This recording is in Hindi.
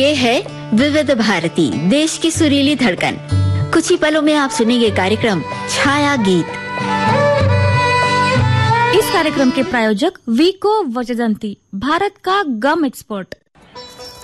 ये है विविध भारती, देश की सुरीली धड़कन। कुछ ही पलों में आप सुनेंगे कार्यक्रम छाया गीत। इस कार्यक्रम के प्रायोजक वीको वजदंती, भारत का गम एक्सपर्ट।